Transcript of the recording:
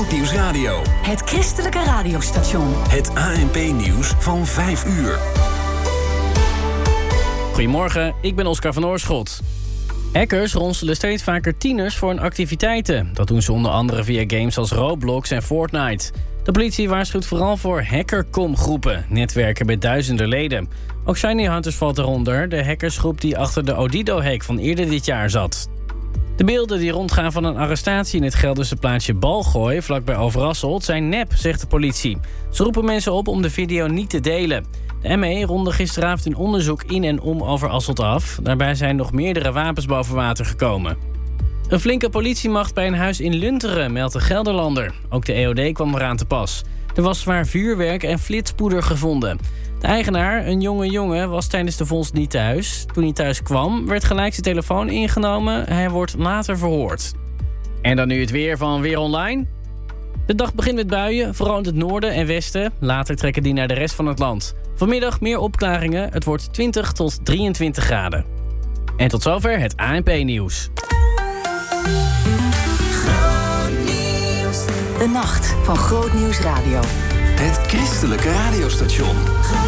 Grootnieuws Radio. Het christelijke radiostation. Het ANP-nieuws van 5 uur. Goedemorgen, ik ben Oscar van Oorschot. Hackers ronselen steeds vaker tieners voor hun activiteiten. Dat doen ze onder andere via games als Roblox en Fortnite. De politie waarschuwt vooral voor hackercom-groepen, netwerken met duizenden leden. Ook Shiny Hunters valt eronder, de hackersgroep die achter de Odido-hack van eerder dit jaar zat. De beelden die rondgaan van een arrestatie in het Gelderse plaatsje Balgooi, vlakbij Overasselt, zijn nep, zegt de politie. Ze roepen mensen op om de video niet te delen. De ME ronde gisteravond een onderzoek in en om Overasselt af. Daarbij zijn nog meerdere wapens boven water gekomen. Een flinke politiemacht bij een huis in Lunteren, meldt de Gelderlander. Ook de EOD kwam eraan te pas. Er was zwaar vuurwerk en flitspoeder gevonden. De eigenaar, een jonge jongen, was tijdens de vondst niet thuis. Toen hij thuis kwam, werd gelijk zijn telefoon ingenomen. Hij wordt later verhoord. En dan nu het weer van Weer Online. De dag begint met buien, vooral in het noorden en westen. Later trekken die naar de rest van het land. Vanmiddag meer opklaringen. Het wordt 20 tot 23 graden. En tot zover het ANP-nieuws. De nacht van Grootnieuws Radio. Het christelijke radiostation.